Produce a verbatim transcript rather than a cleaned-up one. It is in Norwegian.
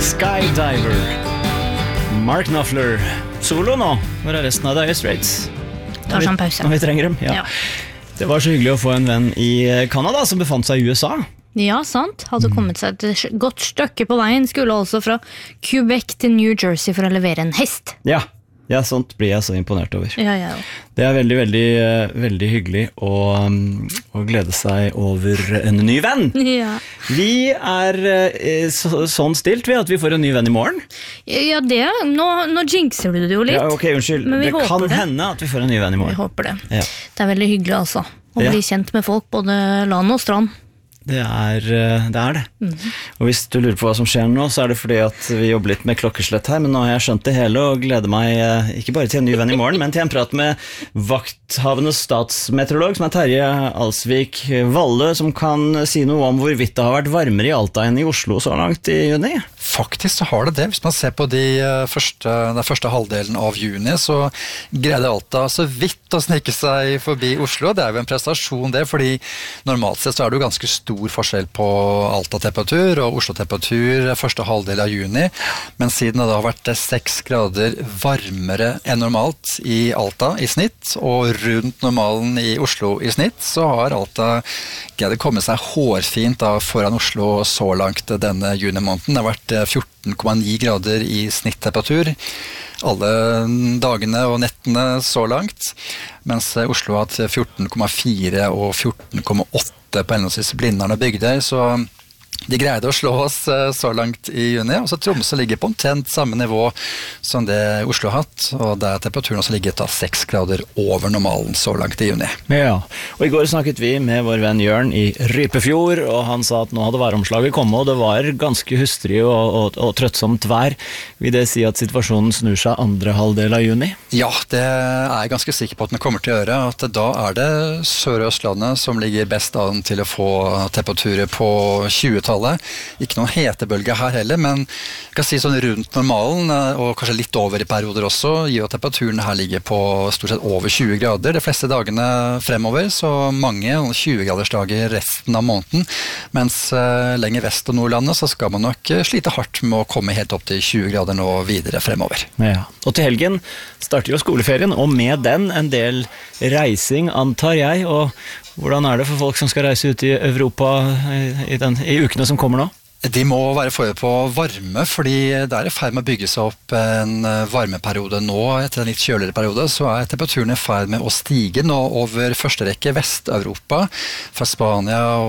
Skydiver. Mark Knopfler. Solo nå. Hvor er resten av Dire Straits? Ta sånn pause. Når vi trenger dem, ja. ja. Det var så hyggelig å få en venn i Kanada som befant seg i U S A. Ja, sant. Hadde kommet seg et godt stykke på veien. Skulle altså fra Quebec til New Jersey for å levere en hest. Ja, ja sånt blir jeg så imponert over. Ja, ja. Det er veldig, veldig, veldig hyggelig å, å glede seg over en ny venn. Ja. Vi er så, sånn stilt ved at vi får en ny venn i morgen. Ja, det, nå, nå jinxer du det jo litt. Ja, ok, unnskyld. Det kan det. hende at vi får en ny venn i morgen. Vi håper det. Ja. Det er veldig hyggelig altså, å ja. bli kjent med folk, både land og strand. Det er det. Er det. Mm-hmm. Og hvis du lurer på hva som skjer nå, så er det fordi at vi jobber litt med klokkeslett her, men nå har jeg skjønt det hele og gleder meg ikke bare til en ny venn i morgen, men til en prat med vakthavende statsmeteorolog, som er Terje Alsvik Valle, som kan si noe om hvorvidt det har vært varmere i Alta enn i Oslo så langt i juni. Faktisk så har det det. Hvis man ser på de første, den første halvdelen av juni, så greide Alta så vidt å snike seg forbi Oslo. Det er jo en prestasjon det, fordi normalt sett så er det jo ganske stor forskjell på Alta-temperatur og Oslo-temperatur første halvdel av juni, men siden det har vært seks grader varmere enn normalt i Alta i snitt, og rundt normalen i Oslo i snitt, så har Alta greid å komme seg hårfint da foran Oslo så langt denne juni-måneden. Det har vært fjorten komma ni grader i snittemperatur alle dagene og nettene så langt, mens Oslo har hatt fjorten komma fire og fjorten komma åtte på henholdsvis Blindern og Bygdøy, så de greide å slå oss så langt i juni, og så Tromsø ligger på omtrent samme nivå som det Oslo har hatt, og der temperaturen også ligger til seks grader over normalen så langt i juni. Ja, og i går snakket vi med vår venn Jørn i Rypefjord, og han sa at nå hadde væromslaget kommet, og det var ganske hustrig og, og, og trøttsomt vær. Vil det si at situasjonen snur seg andre halvdel av juni? Ja, det er jeg ganske sikker på at den kommer til å gjøre, at da er det Sør-Østlandet som ligger best an til å få temperaturer på tjue-tallet. Ikke noen hetebølge her heller, men jeg kan si sånn rundt normalen, og kanskje litt over i perioder også, gir at temperaturen her ligger på stort sett over tjue grader de fleste dagene fremover, så mange tjue graders dager resten av måneden, mens lenger vest og nordlandet så skal man nok slite hardt med å komme helt opp til tjue grader nå videre fremover. Ja, og til helgen starter jo skoleferien, og med den en del reising, antar jeg, og hvordan er det for folk som skal reise ut i Europa i, den, i ukene som kommer nå? De må være forberedt på varme, fordi det er i ferd med å bygge seg opp en varmeperiode nå. Etter en litt kjøligere periode så er temperaturen i ferd med å stige nå over første rekke Vest-Europa, fra Spania og